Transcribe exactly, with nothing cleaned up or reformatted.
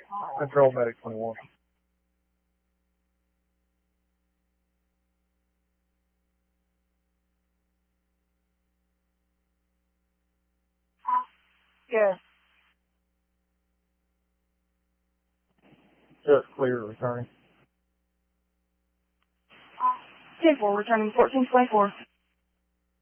Control medic twenty-one. Yes. Just clear, returning. ten four, returning fourteen twenty-four.